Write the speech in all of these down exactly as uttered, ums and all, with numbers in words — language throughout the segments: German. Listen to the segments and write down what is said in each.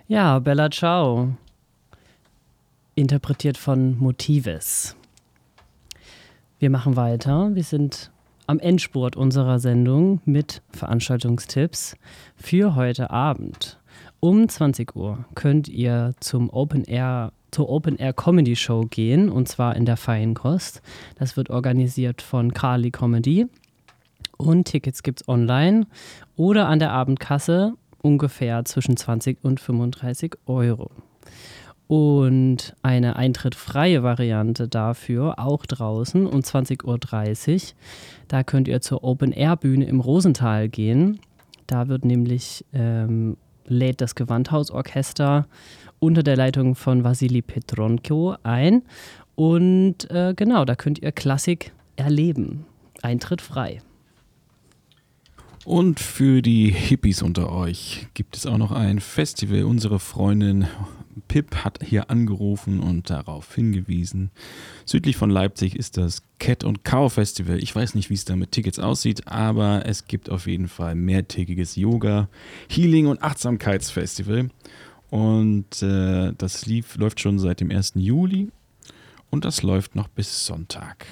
Ja, Bella Ciao. Interpretiert von Motives. Wir machen weiter. Wir sind am Endspurt unserer Sendung mit Veranstaltungstipps für heute Abend. Um zwanzig Uhr könnt ihr zum Open Air, zur Open Air Comedy Show gehen, und zwar in der Feinkost. Das wird organisiert von Carly Comedy. Und Tickets gibt es online oder an der Abendkasse ungefähr zwischen zwanzig und fünfunddreißig Euro. Und eine eintrittfreie Variante dafür auch draußen um zwanzig Uhr dreißig. Da könnt ihr zur Open-Air-Bühne im Rosental gehen. Da wird nämlich ähm, lädt das Gewandhausorchester unter der Leitung von Wassily Petronko ein. Und äh, genau, da könnt ihr Klassik erleben. Eintritt frei. Und für die Hippies unter euch gibt es auch noch ein Festival. Unsere Freundin Pip hat hier angerufen und darauf hingewiesen. Südlich von Leipzig ist das Cat und Cow Festival. Ich weiß nicht, wie es da mit Tickets aussieht, aber es gibt auf jeden Fall mehrtägiges Yoga, Healing und Achtsamkeitsfestival. Und äh, das lief, läuft schon seit dem ersten Juli und das läuft noch bis Sonntag.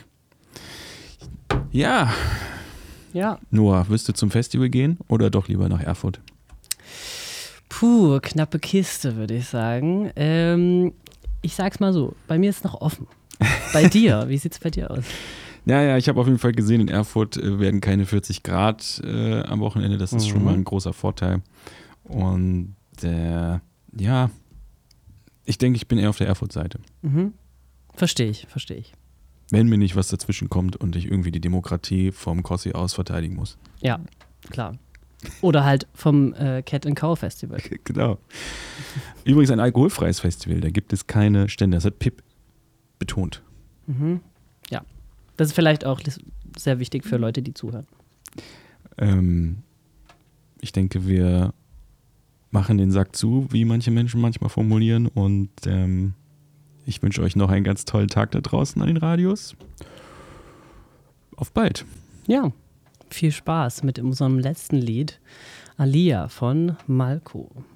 Ja. Ja. Noah, wirst du zum Festival gehen oder doch lieber nach Erfurt? Puh, knappe Kiste, würde ich sagen. Ähm, ich sag's mal so, bei mir ist noch offen. Bei dir, wie sieht's bei dir aus? Ja, ja, ich habe auf jeden Fall gesehen, in Erfurt äh, werden keine vierzig Grad äh, am Wochenende. Das ist mhm. schon mal ein großer Vorteil. Und äh, ja, ich denke, ich bin eher auf der Erfurt-Seite. Mhm. Verstehe ich, verstehe ich. Wenn mir nicht was dazwischen kommt und ich irgendwie die Demokratie vom Kossi aus verteidigen muss. Ja, klar. Oder halt vom äh, Cat and Cow Festival. Genau. Übrigens ein alkoholfreies Festival, da gibt es keine Stände. Das hat Pip betont. Mhm. Ja, das ist vielleicht auch sehr wichtig für Leute, die zuhören. Ähm, ich denke, wir machen den Sack zu, wie manche Menschen manchmal formulieren. Und ähm, ich wünsche euch noch einen ganz tollen Tag da draußen an den Radios. Auf bald. Ja. Viel Spaß mit unserem letzten Lied, Alia von Malko.